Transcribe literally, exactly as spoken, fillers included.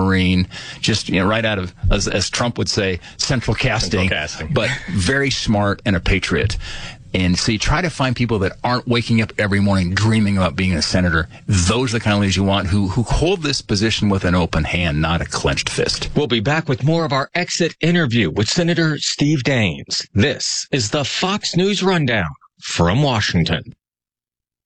Marine, just, you know, right out of, as, as Trump would say, central casting, Central casting. but very smart and a patriot. And so you try to find people that aren't waking up every morning dreaming about being a senator. Those are the kind of leaders you want who, who hold this position with an open hand, not a clenched fist. We'll be back with more of our exit interview with Senator Steve Daines. This is the Fox News Rundown from Washington.